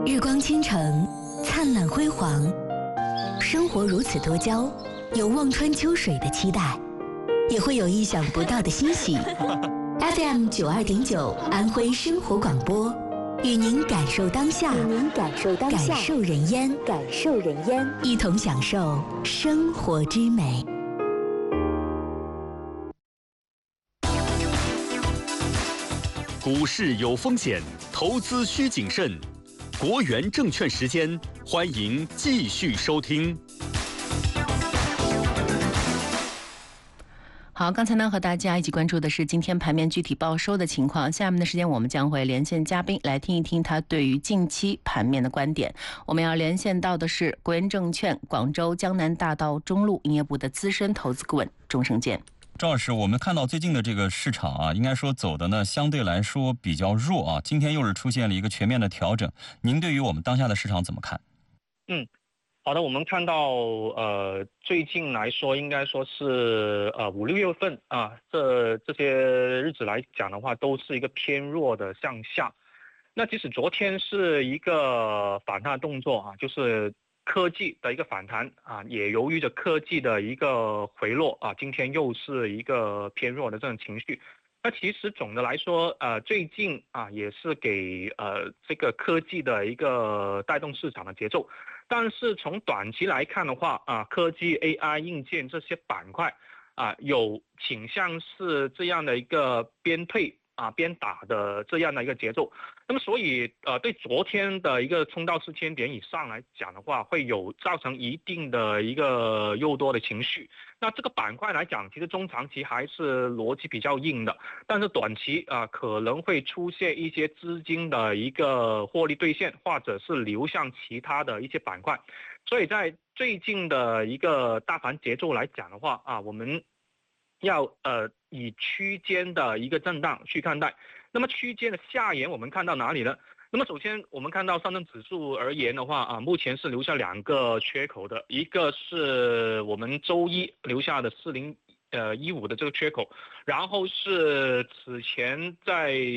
日光倾城，灿烂辉煌，生活如此多娇，有望穿秋水的期待，也会有意想不到的欣喜。FM 92.9安徽生活广播，与您感受当下，感受人烟，一同享受生活之美。 股市有风险，投资需谨慎。国元证券时间，欢迎继续收听。 好，刚才呢和大家一起关注的是今天盘面具体报收的情况。下面的时间我们将会连线嘉宾来听一听他对于近期盘面的观点。我们要连线到的是国元证券广州江南大道中路营业部的资深投资顾问钟胜建。 赵老师，我们看到最近的这个市场啊，应该说走的呢相对来说比较弱啊。今天又是出现了一个全面的调整，您对于我们当下的市场怎么看？ 好的，我们看到最近来说，应该说是5、6月份啊，这些日子来讲的话，都是一个偏弱的向下。那即使昨天是一个反弹动作啊，就是科技的一个反弹啊，也由于着科技的一个回落啊，今天又是一个偏弱的这种情绪。那其实总的来说，最近啊也是给这个科技的一个带动市场的节奏。但是从短期来看的话啊，科技、AI、硬件这些板块啊，有倾向是这样的一个边退啊边打的这样的一个节奏。那么所以对昨天的一个冲到4000点以上来讲的话，会有造成一定的一个诱多的情绪。那这个板块来讲，其实中长期还是逻辑比较硬的，但是短期可能会出现一些资金的一个获利兑现，或者是流向其他的一些板块。所以在最近的一个大盘节奏来讲的话啊，我们要以区间的一个震荡去看待。那么区间的下沿我们看到哪里呢？那么首先我们看到上证指数而言的话啊，目前是留下2个缺口的，一个是我们周一留下的4015的这个缺口，然后是此前在